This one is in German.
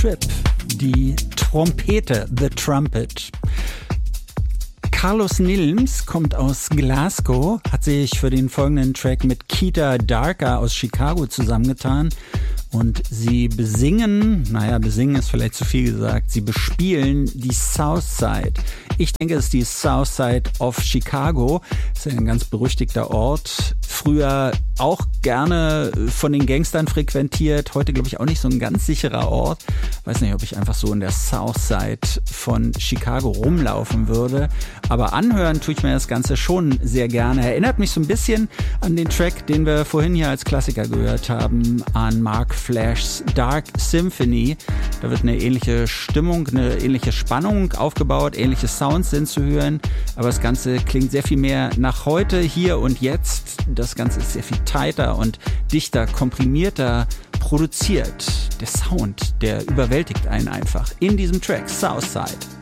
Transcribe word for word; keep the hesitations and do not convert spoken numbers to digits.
Trip, die Trompete, The Trumpet. Carlos Nilms kommt aus Glasgow, hat sich für den folgenden Track mit Keita Darker aus Chicago zusammengetan. Und sie besingen, naja, besingen ist vielleicht zu viel gesagt, sie bespielen die Southside. Ich denke, es ist die Southside of Chicago. Das ist ein ganz berüchtigter Ort. Früher auch gerne von den Gangstern frequentiert. Heute, glaube ich, auch nicht so ein ganz sicherer Ort. Weiß nicht, ob ich einfach so in der Southside von Chicago rumlaufen würde. Aber anhören tue ich mir das Ganze schon sehr gerne. Erinnert mich so ein bisschen an den Track, den wir vorhin hier als Klassiker gehört haben, an Mark Flash's Dark Symphony. Da wird eine ähnliche Stimmung, eine ähnliche Spannung aufgebaut, ähnliche Sounds sind zu hören, aber das Ganze klingt sehr viel mehr nach heute, hier und jetzt. Das Ganze ist sehr viel tighter und dichter, komprimierter produziert. Der Sound, der überwältigt einen einfach in diesem Track Southside.